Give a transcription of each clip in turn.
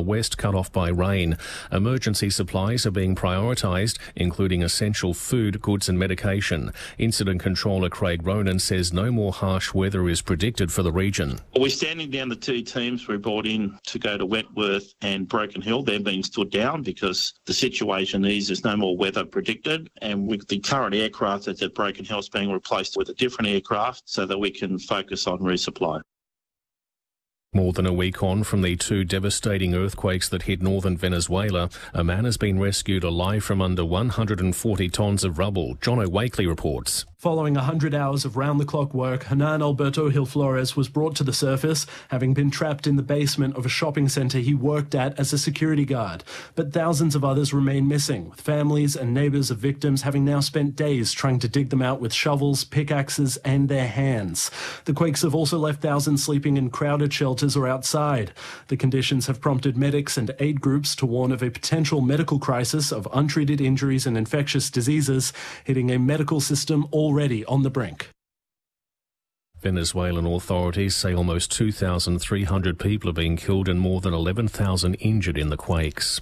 west cut off by rain. Emergency supplies are being prioritised, including essential food, goods and medication. Incident Controller Craig Ronan says no more harsh weather is predicted for the region. We're standing down the two teams we brought in to go to Wentworth and Broken Hill. They're being stood down because the situation is there's no more weather predicted, and with the current aircraft that's at Broken Hill is being replaced with a different aircraft so that we can focus on resupply. More than a week on from the two devastating earthquakes that hit northern Venezuela, a man has been rescued alive from under 140 tonnes of rubble. John O'Wakely reports. Following 100 hours of round-the-clock work, Hernan Alberto Gil Flores was brought to the surface, having been trapped in the basement of a shopping centre he worked at as a security guard. But thousands of others remain missing, with families and neighbours of victims having now spent days trying to dig them out with shovels, pickaxes and their hands. The quakes have also left thousands sleeping in crowded shelters or outside. The conditions have prompted medics and aid groups to warn of a potential medical crisis of untreated injuries and infectious diseases hitting a medical system already on the brink. Venezuelan authorities say almost 2,300 people have been killed and more than 11,000 injured in the quakes.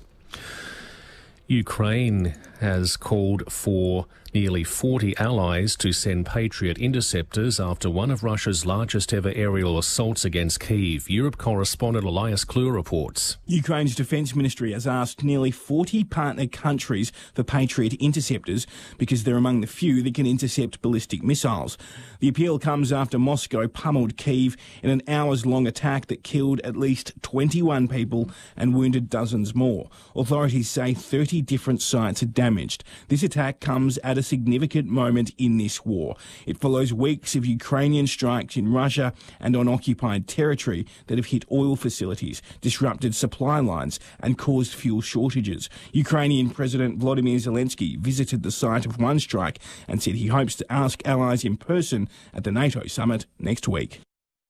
Ukraine has called for nearly 40 allies to send Patriot interceptors after one of Russia's largest ever aerial assaults against Kyiv. Europe correspondent Elias Klur reports. Ukraine's defence ministry has asked nearly 40 partner countries for Patriot interceptors because they're among the few that can intercept ballistic missiles. The appeal comes after Moscow pummeled Kyiv in an hours-long attack that killed at least 21 people and wounded dozens more. Authorities say 30 different sites are damaged. This attack comes at a significant moment in this war. It follows weeks of Ukrainian strikes in Russia and on occupied territory that have hit oil facilities, disrupted supply lines and caused fuel shortages. Ukrainian President Volodymyr Zelensky visited the site of one strike and said he hopes to ask allies in person at the NATO summit next week.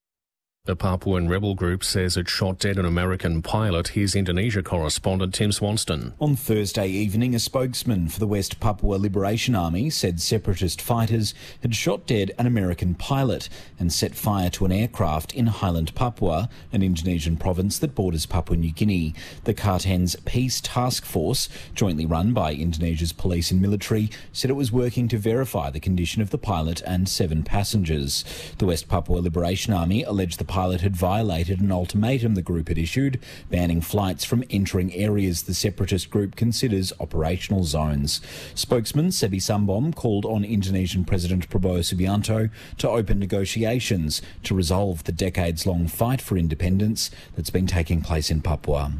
The Papuan rebel group says it shot dead an American pilot. Here's Indonesia correspondent Tim Swanston. On Thursday evening, a spokesman for the West Papua Liberation Army said separatist fighters had shot dead an American pilot and set fire to an aircraft in Highland Papua, an Indonesian province that borders Papua New Guinea. The Karten's Peace Task Force, jointly run by Indonesia's police and military, said it was working to verify the condition of the pilot and 7 passengers. The West Papua Liberation Army alleged the pilot had violated an ultimatum the group had issued, banning flights from entering areas the separatist group considers operational zones. Spokesman Sebi Sambom called on Indonesian President Prabowo Subianto to open negotiations to resolve the decades-long fight for independence that's been taking place in Papua.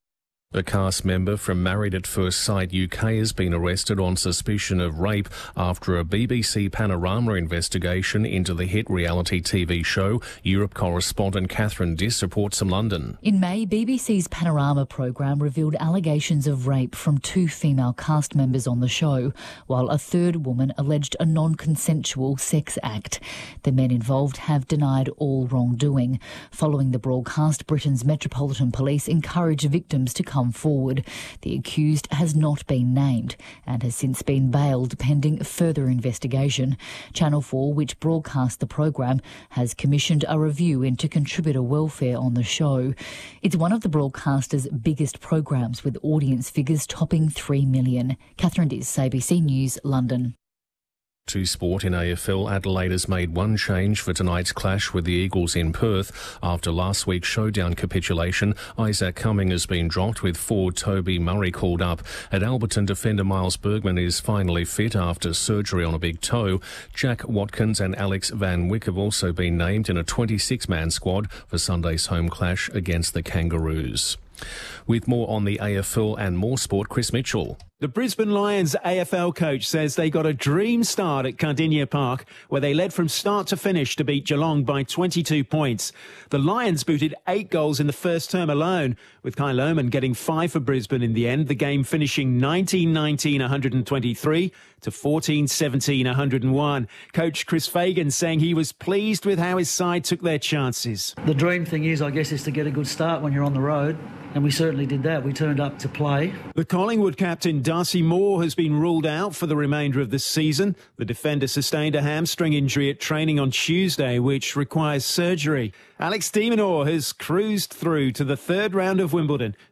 A cast member from Married at First Sight UK has been arrested on suspicion of rape after a BBC Panorama investigation into the hit reality TV show. Europe correspondent Catherine Diss reports from London. In May, BBC's Panorama programme revealed allegations of rape from 2 female cast members on the show, while a third woman alleged a non-consensual sex act. The men involved have denied all wrongdoing. Following the broadcast, Britain's Metropolitan Police encouraged victims to come forward. The accused has not been named and has since been bailed pending further investigation. Channel 4, which broadcast the programme, has commissioned a review into contributor welfare on the show. It's one of the broadcaster's biggest programmes, with audience figures topping 3 million. Catherine Diss, ABC News, London. To sport in AFL, Adelaide has made one change for tonight's clash with the Eagles in Perth. After last week's showdown capitulation, Isaac Cumming has been dropped with forward Toby Murray called up. At Alberton, defender Miles Bergman is finally fit after surgery on a big toe. Jack Watkins and Alex Van Wyk have also been named in a 26-man squad for Sunday's home clash against the Kangaroos. With more on the AFL and more sport, Chris Mitchell. The Brisbane Lions AFL coach says they got a dream start at Kardinia Park, where they led from start to finish to beat Geelong by 22 points. The Lions booted 8 goals in the first term alone, with Kyle Lohmann getting 5 for Brisbane in the end, the game finishing 19-19-123 to 14-17-101. Coach Chris Fagan saying he was pleased with how his side took their chances. The dream thing is, I guess, is to get a good start when you're on the road, and we certainly did that. We turned up to play. The Collingwood captain Darcy Moore has been ruled out for the remainder of the season. The defender sustained a hamstring injury at training on Tuesday, which requires surgery. Alex de Minaur has cruised through to the 3rd round of Wimbledon.